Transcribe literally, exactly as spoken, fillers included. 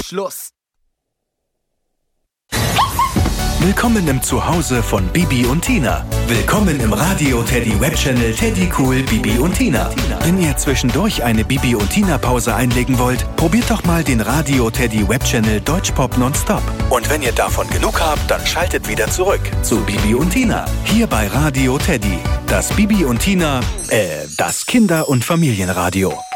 Schluss. Willkommen im Zuhause von Bibi und Tina. Willkommen im Radio Teddy Webchannel Teddy Cool Bibi und Tina. Wenn ihr zwischendurch eine Bibi und Tina Pause einlegen wollt, probiert doch mal den Radio Teddy Webchannel Deutschpop Nonstop. Und wenn ihr davon genug habt, dann schaltet wieder zurück zu Bibi und Tina. Hier bei Radio Teddy. Das Bibi und Tina, äh, das Kinder- und Familienradio.